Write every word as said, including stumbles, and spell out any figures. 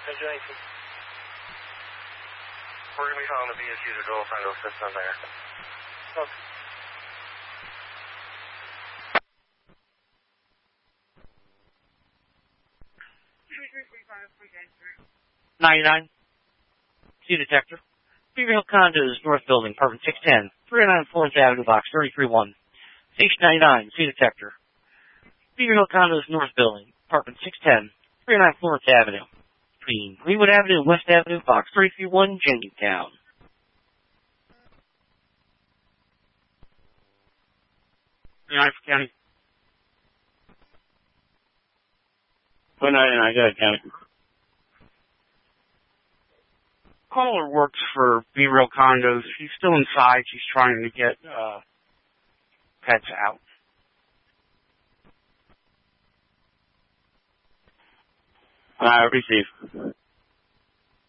We're going to be calling the B S U to go find those systems there. Okay. ninety-nine, C detector. Beaver Hill Condos, North Building, apartment six ten, three oh nine Fourth Avenue, box thirty-three one. Station ninety-nine, C detector. Beaver Hill Condos, North Building, apartment six ten, three oh nine Fourth Avenue. Between Greenwood Avenue and West Avenue, box thirty-three one, Jenkintown. United County. one ninety-nine, go ahead, County. Caller works for B-Rail Condos. She's still inside. She's trying to get uh, pets out. Uh, receive.